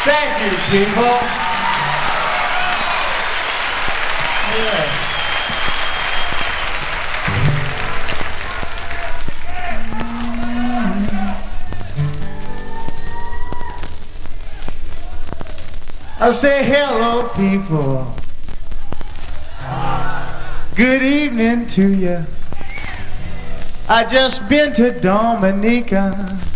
Thank you, people. Yeah. I say hello, people. Good evening to you. I just been to Dominica.